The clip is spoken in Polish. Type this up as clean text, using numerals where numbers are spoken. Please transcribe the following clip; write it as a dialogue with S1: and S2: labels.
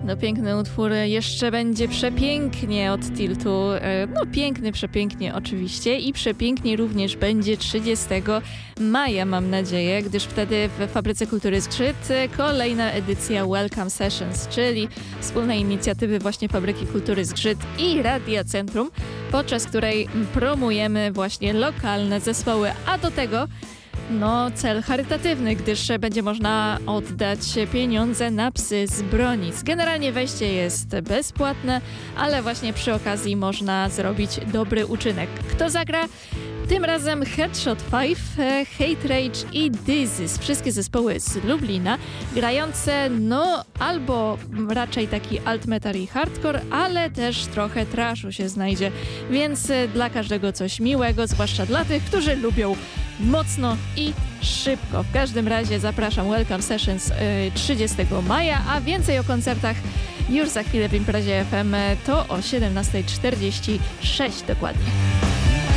S1: No piękny utwór, jeszcze będzie przepięknie od Tiltu, no piękny, przepięknie oczywiście i przepięknie również będzie 30 maja, mam nadzieję, gdyż wtedy w Fabryce Kultury Zgrzyt kolejna edycja Welcome Sessions, czyli wspólnej inicjatywy właśnie Fabryki Kultury Zgrzyt i Radia Centrum, podczas której promujemy właśnie lokalne zespoły, a do tego cel charytatywny, gdyż będzie można oddać pieniądze na psy z Bronic. Generalnie wejście jest bezpłatne, ale właśnie przy okazji można zrobić dobry uczynek. Kto zagra? Tym razem Headshot 5, Hate Rage i Dizzy. Wszystkie zespoły z Lublina, grające albo raczej taki alt metal i hardcore, ale też trochę trashu się znajdzie, więc dla każdego coś miłego, zwłaszcza dla tych, którzy lubią mocno i szybko. W każdym razie zapraszam, Welcome Sessions 30 maja, a więcej o koncertach już za chwilę w Imprezie FM, to o 17:46 dokładnie.